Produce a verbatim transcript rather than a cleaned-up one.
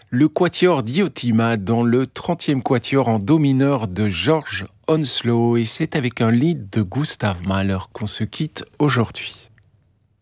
Le quatuor Diotima dans le trentième quatuor en do mineur de George Onslow et c'est avec un lead de Gustav Mahler qu'on se quitte aujourd'hui.